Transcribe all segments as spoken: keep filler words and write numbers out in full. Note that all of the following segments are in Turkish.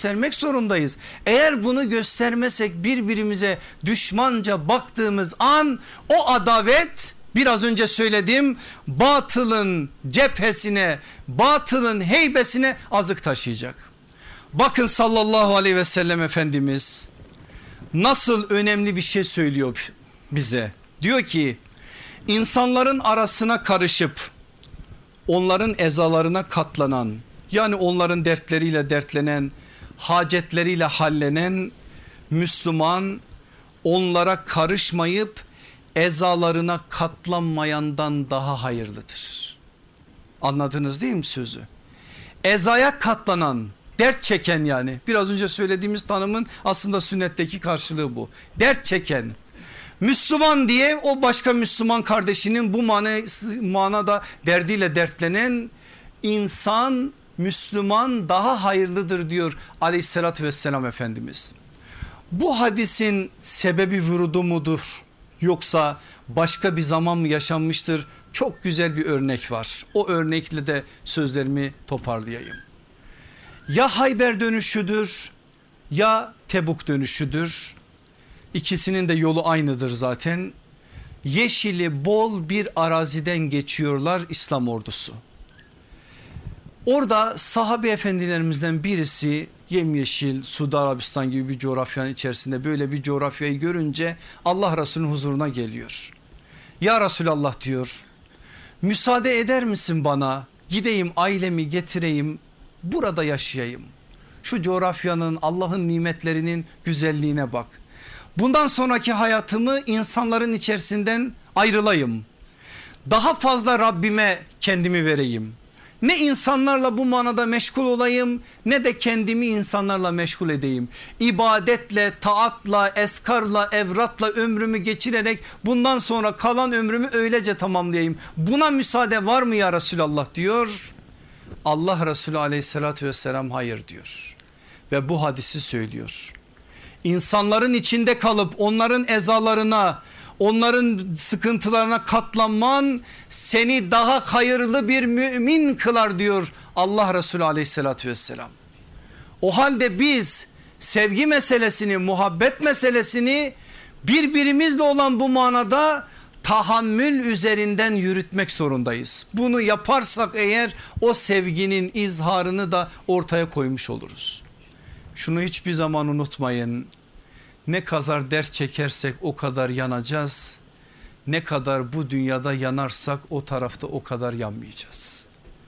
göstermek zorundayız. Eğer bunu göstermesek, birbirimize düşmanca baktığımız an o adavet, biraz önce söyledim, batılın cephesine, batılın heybesine azık taşıyacak. Bakın sallallahu aleyhi ve sellem Efendimiz nasıl önemli bir şey söylüyor bize. Diyor ki insanların arasına karışıp onların ezalarına katlanan, yani onların dertleriyle dertlenen, hacetleriyle hallenen Müslüman, onlara karışmayıp ezalarına katlanmayandan daha hayırlıdır. Anladınız değil mi sözü? Ezaya katlanan, dert çeken, yani biraz önce söylediğimiz tanımın aslında sünnetteki karşılığı bu. Dert çeken Müslüman diye o başka Müslüman kardeşinin bu manada derdiyle dertlenen insan, Müslüman daha hayırlıdır diyor aleyhissalatü vesselam Efendimiz. Bu hadisin sebebi vurudu mudur yoksa başka bir zaman mı yaşanmıştır? Çok güzel bir örnek var. O örnekle de sözlerimi toparlayayım. Ya Hayber dönüşüdür ya Tebuk dönüşüdür. İkisinin de yolu aynıdır zaten. Yeşili bol bir araziden geçiyorlar İslam ordusu. Orada sahabe efendilerimizden birisi yemyeşil Suudi Arabistan gibi bir coğrafyanın içerisinde böyle bir coğrafyayı görünce Allah Resulü'nün huzuruna geliyor. Ya Resulallah diyor, müsaade eder misin bana, gideyim ailemi getireyim, burada yaşayayım. Şu coğrafyanın, Allah'ın nimetlerinin güzelliğine bak. Bundan sonraki hayatımı insanların içerisinden ayrılayım. Daha fazla Rabbime kendimi vereyim. Ne insanlarla bu manada meşgul olayım ne de kendimi insanlarla meşgul edeyim. İbadetle, taatla, eskarla, evratla ömrümü geçirerek bundan sonra kalan ömrümü öylece tamamlayayım. Buna müsaade var mı ya Resulallah diyor. Allah Resulü aleyhissalatü vesselam hayır diyor ve bu hadisi söylüyor. İnsanların içinde kalıp onların ezalarına, onların sıkıntılarına katlanman seni daha hayırlı bir mümin kılar diyor Allah Resulü aleyhissalatü vesselam. O halde biz sevgi meselesini, muhabbet meselesini birbirimizle olan bu manada tahammül üzerinden yürütmek zorundayız. Bunu yaparsak eğer o sevginin izharını da ortaya koymuş oluruz. Şunu hiçbir zaman unutmayın. Ne kadar dert çekersek o kadar yanacağız. Ne kadar bu dünyada yanarsak o tarafta o kadar yanmayacağız.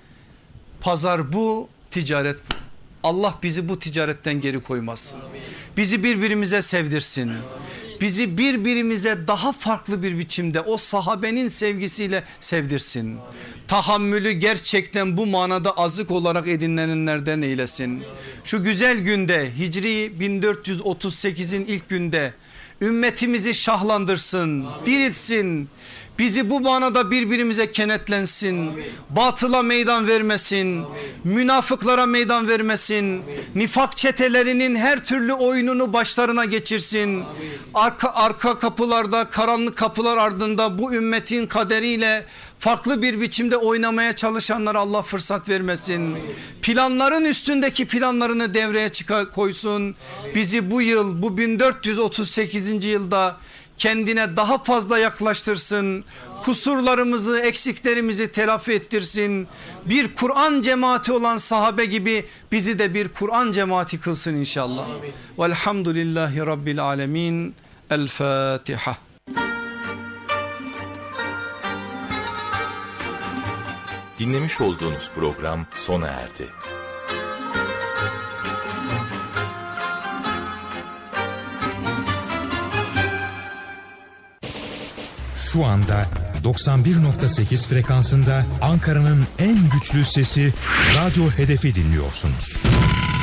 Pazar bu, ticaret bu. Allah bizi bu ticaretten geri koymasın. Bizi birbirimize sevdirsin. Bizi birbirimize daha farklı bir biçimde o sahabenin sevgisiyle sevdirsin. Tahammülü gerçekten bu manada azık olarak edinenlerden eylesin. Şu güzel günde, Hicri bin dört yüz otuz sekizin ilk günde ümmetimizi şahlandırsın, diriltsin. Bizi bu manada birbirimize kenetlensin. Batıla meydan vermesin. Münafıklara meydan vermesin. Nifak çetelerinin her türlü oyununu başlarına geçirsin. Arka, arka kapılarda, karanlık kapılar ardında bu ümmetin kaderiyle farklı bir biçimde oynamaya çalışanlara Allah fırsat vermesin. Planların üstündeki planlarını devreye çıkar, koysun. Bizi bu yıl, bu bin dört yüz otuz sekizinci yılda kendine daha fazla yaklaştırsın. Kusurlarımızı, eksiklerimizi telafi ettirsin. Bir Kur'an cemaati olan sahabe gibi bizi de bir Kur'an cemaati kılsın inşallah. Velhamdülillahi Rabbil alemin. El Fatiha. Dinlemiş olduğunuz program sona erdi. Şu anda doksan bir nokta sekiz frekansında Ankara'nın en güçlü sesi Radyo Hedef'i dinliyorsunuz.